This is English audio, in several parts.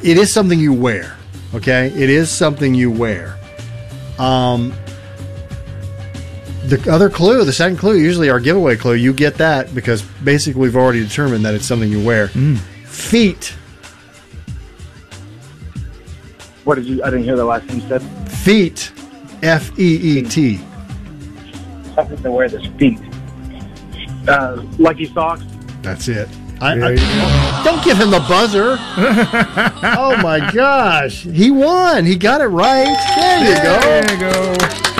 it is something you wear. Okay, it is something you wear. The other clue, the second clue, usually our giveaway clue, you get that because basically we've already determined that it's something you wear. Feet. What did you? I didn't hear the last thing you said. Feet. F-E-E-T. Something to wear this feet. Lucky socks. That's it. Don't give him the buzzer. Oh my gosh. He won. He got it right. There you go. There you go.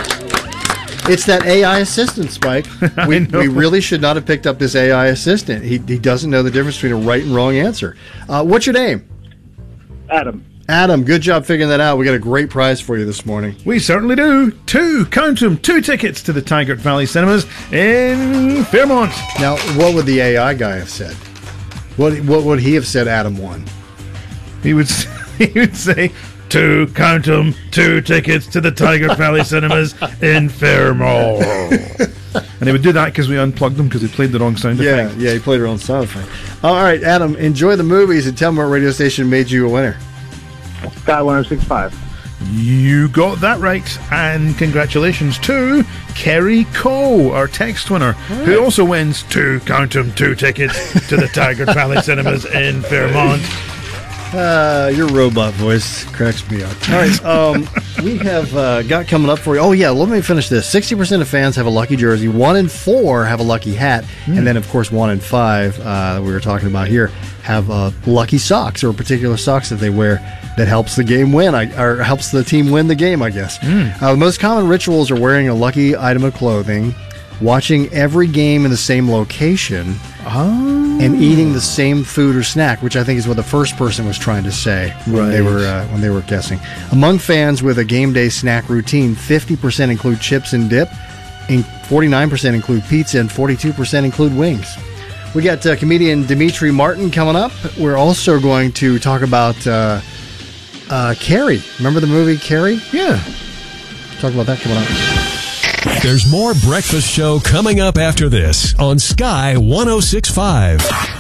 It's that AI assistant, Spike. We really should not have picked up this AI assistant. He doesn't know the difference between a right and wrong answer. What's your name? Adam. Adam, good job figuring that out. We got a great prize for you this morning. We certainly do. 2 tickets to the Tigard Valley Cinemas in Fairmont. Now, what would the AI guy have said? What would he have said Adam won? He would say, 2 tickets to the Tigard Valley Cinemas in Fairmont. And he would do that because we unplugged them because he played the wrong sound effect. Yeah, he played the wrong sound effect. All right, Adam, enjoy the movies and tell me what radio station made you a winner. Sky 106.5. You got that right, and congratulations to Kerry Coe, our text winner, who also wins 2 tickets to the Tigard Valley Cinemas in Fairmont. Your robot voice cracks me up. All right, we have got coming up for you. Oh, yeah, let me finish this. 60% of fans have a lucky jersey. 1 in 4 have a lucky hat. And then, of course, 1 in 5, that we were talking about here, have lucky socks or particular socks that they wear that helps the game win, or helps the team win the game, I guess. The most common rituals are wearing a lucky item of clothing, watching every game in the same location, and eating the same food or snack, which I think is what the first person was trying to say when they were guessing. Among fans with a game day snack routine, 50% include chips and dip, and 49% include pizza, and 42% include wings. We got comedian Dimitri Martin coming up. We're also going to talk about Carrie. Remember the movie Carrie? Yeah. Talk about that coming up. There's more Breakfast Show coming up after this on Sky 106.5.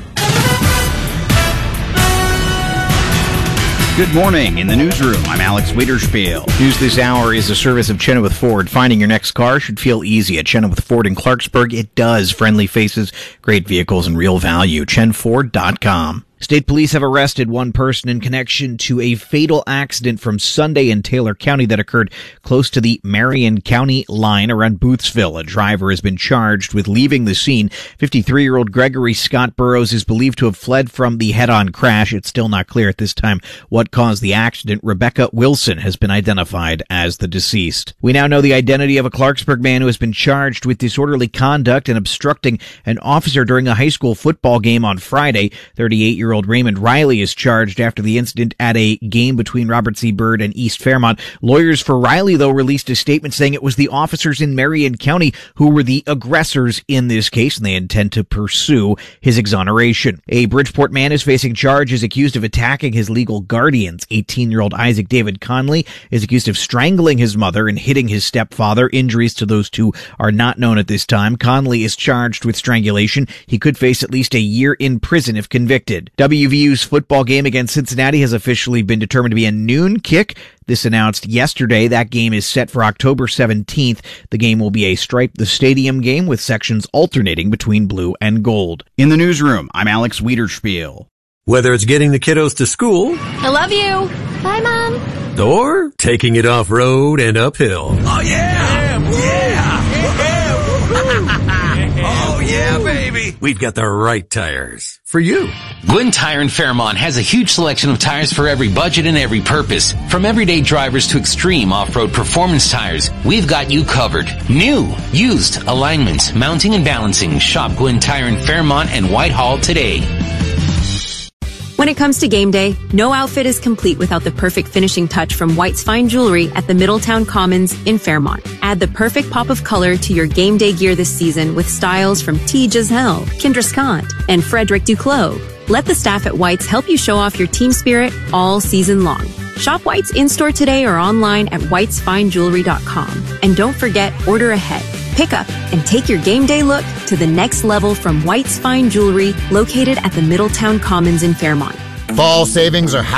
Good morning. In the newsroom, I'm Alex Wiederspiel. News this hour is a service of Chenoweth Ford. Finding your next car should feel easy at Chenoweth Ford in Clarksburg. It does. Friendly faces, great vehicles, and real value. ChenFord.com. State police have arrested one person in connection to a fatal accident from Sunday in Taylor County that occurred close to the Marion County line around Boothsville. A driver has been charged with leaving the scene. 53-year-old Gregory Scott Burrows is believed to have fled from the head-on crash. It's still not clear at this time what caused the accident. Rebecca Wilson has been identified as the deceased. We now know the identity of a Clarksburg man who has been charged with disorderly conduct and obstructing an officer during a high school football game on Friday. 38-year-old Raymond Riley is charged after the incident at a game between Robert C. Byrd and East Fairmont. Lawyers for Riley, though, released a statement saying it was the officers in Marion County who were the aggressors in this case, and they intend to pursue his exoneration. A Bridgeport man is facing charges accused of attacking his legal guardians. 18-year-old Isaac David Conley is accused of strangling his mother and hitting his stepfather. Injuries to those two are not known at this time. Conley is charged with strangulation. He could face at least a year in prison if convicted. WVU's football game against Cincinnati has officially been determined to be a noon kick. This announced yesterday. That game is set for October 17th. The game will be a Stripe the Stadium game with sections alternating between blue and gold. In the newsroom, I'm Alex Wiederspiel. Whether it's getting the kiddos to school, I love you. Bye, Mom. or taking it off-road and uphill. Oh, yeah! Oh, yeah, baby! We've got the right tires for you. Gwinn Tire in Fairmont has a huge selection of tires for every budget and every purpose. From everyday drivers to extreme off-road performance tires, we've got you covered. New, used, alignments, mounting and balancing. Shop Gwinn Tire in Fairmont and Whitehall today. When it comes to game day, no outfit is complete without the perfect finishing touch from White's Fine Jewelry at the Middletown Commons in Fairmont. Add the perfect pop of color to your game day gear this season with styles from T. Giselle, Kendra Scott, and Frederick Duclos. Let the staff at White's help you show off your team spirit all season long. Shop White's in-store today or online at whitesfinejewelry.com. And don't forget, order ahead. Pick up and take your game day look to the next level from White's Fine Jewelry, located at the Middletown Commons in Fairmont. Fall savings are